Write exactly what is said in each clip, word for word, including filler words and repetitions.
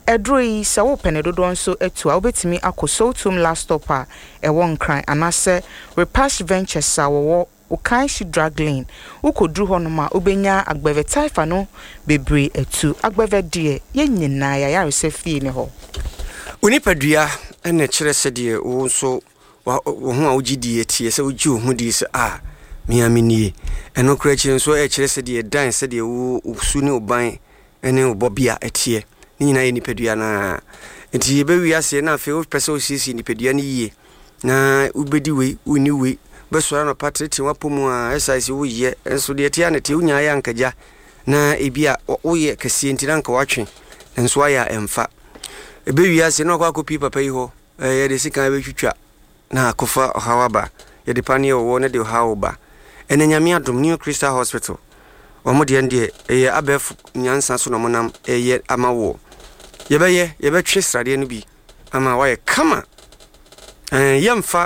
Edroi se wo penedodo nso etu a obetimi akosotum last stop a e won kran anase Repash Ventures a wo Okanshi drag lane ukodru honoma obenya agbeve taifa no bebre etu agbeve de ye nyina ya yarese fie ne ho Onipadua ene kire se de wo so wo ho a ogidie tie se ogi ho di se ah miamini eno kra kire so e kire se de dan se de wo usu ne oban ene obobia etie ni nyina ye nipadua na enti ye be wiase na afi wo pese osisi nipadua ni yie na ubedi we uni we besora no patriti wapomu a exercise wo ye enso de etia na te unya ya nkaja na ebia wo ye kase enti na nka watwe enso aya emfa ebe wiase no kwa kopi papa yi ho ye de sika be twitwa na akofa hawaba ye de pane wo na de hawaba ene nyame adom New Crystal Hospital omo de ende ye abef nyansa so no monam ye amawo ye be ye ye be twe srade no bi ama wa ye kama eh yemfa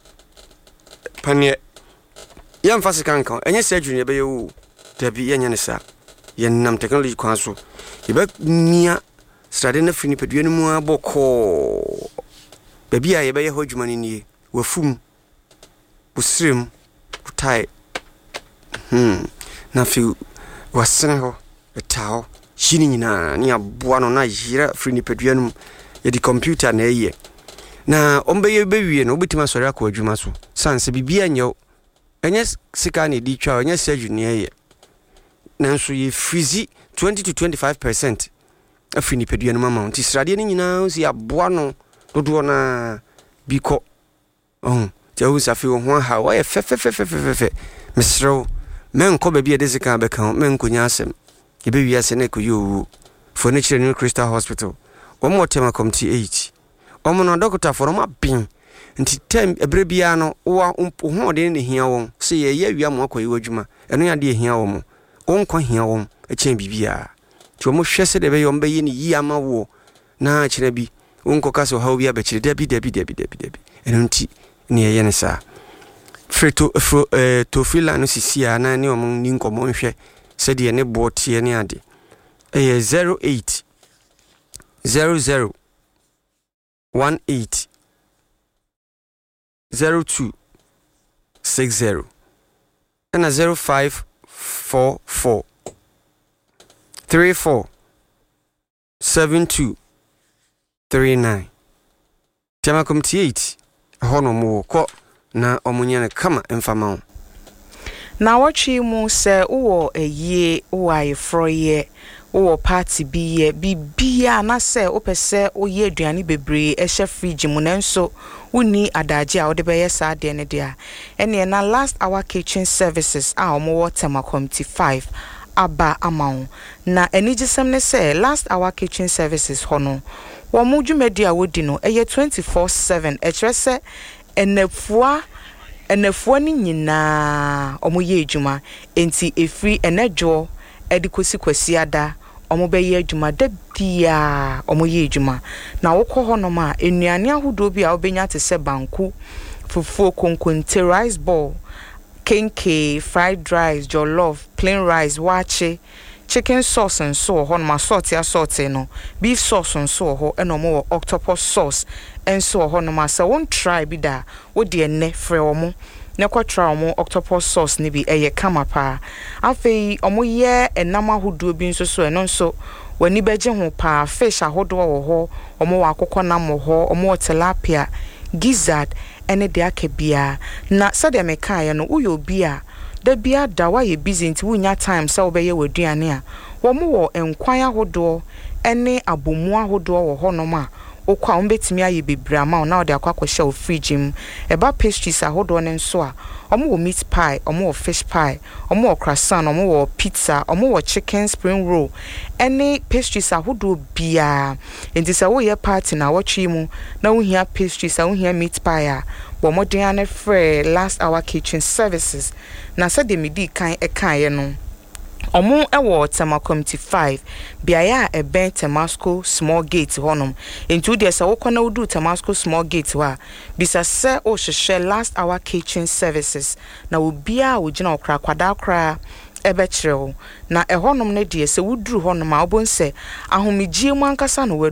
panie yemfa sikanka enye surgery ye be ye wo dabi ye nyane sa ye nam technology kwan so ye be mia srade na fini pedua no mu aboko baby a ye be ye ho dwuma ni wafum usrim utai hmm na fi wasene ho etao shini nyina ni aboa no na yira fini pedua no ye di computer na eye na ombe ye be wie no obetima sori akọ adwuma so sanse bibia nyew enye sika na di twa enye surgery na eye nanso ye frizi twenty to twenty-five percent afini pedua no mama nti srade ni nyina si aboa no dodo na biko oh jawu safi ho ha wa ye fe fe fe fe fe fe mesro men ko ba bi de sika be kan men konya asem ye be wiase na koyo for nature New Crystal Hospital omo tema committee eight omo no doctor for ma bin nti tem ebre bia no wo ho de ne hia won se ye ye wia mo akoyi wadwuma eno ya de hia won won ko hia won e chen bibia ti omo hwese de be yo mbe yi ne yi ama wo na kire bi won ko kaso ha obi abekire da bi da bi da bi da bi da bi eno nti ne ye ne sa freto fro eh tofila no sisia na ne omo ni nkomo nhwe se de ne botie ne ade eh zero eight zero zero one eight zero two six zero and a zero five four four three four seven two three nine. Tema committee eight hono mo ko na omunyane kama emfama na wachi mu se uwo eye uwa ifroye uwo party biye bibia na se opese oye aduane bebre ehye fridge mu nanso uni adaje a ode beye sa de ne dia ene na last hour kitchen services a omo water committee five aba amount na enigisem ne se last hour kitchen services hono wo mu dwumadi a wodi no eye twenty-four seven ekrese enafua enafua ni nyina omo ye adwuma enti efri enejo edikosi kwasi ada omo be ye adwuma da bia omo ye adwuma na wokọ honom a enuane ahodo bi a obenya te se banku fufuo konkonte rice ball kenke fried rice jollof plain rice wache chicken sauce and so honom salt ya salt no beef sauce and so ho eno mo octopus sauce and so honom asa won try bi da wo de enne frɛ omo ne kwatra omo octopus sauce ni bi eye kama pa afei omo ye enam ahodo bi nso so eno nso wani beje ho pa fish ahodo wo ho omo wa akokɔ nam ho omo tilapia gizzard ene de akebia na sade me kan no uyo bia da bia da wa ye busy nti wunya time sa obeye waduane a wo mo wo enkwan ahodo ene abomu ahodo wo ho no ma okwa ombetimi aye bebra ma na ode akwa kwahye o fridge m eba pastries ahodo ne nso a omo wo meat pie omo wo fish pie omo wo croissant omo wo pizza omo wo chicken spring roll ene pastries ahodo bia enti sa wo ye party na wo twi mu na wo hia pastries a wo hia meat pie a bo modern ane free last hour kitchen services na sa de medi kan e kan ye no omo ewo tema committee five biaya e ben Temasco small gate honum into there sa wokona wudu Temasco small gate wa bisa se o hwehwe last hour kitchen services na obia wogina okra kwada kra ebe kirewo na ehonum ne de se wuduru honum a obonse ahomegie mu ankasa no